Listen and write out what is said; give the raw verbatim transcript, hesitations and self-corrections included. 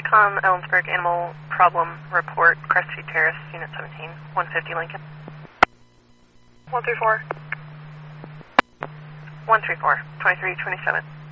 TRICOM, Ellensburg, Animal Problem Report, Crestview Terrace, Unit seventeen, one fifty Lincoln. one three four. one three four, twenty-three twenty-seven.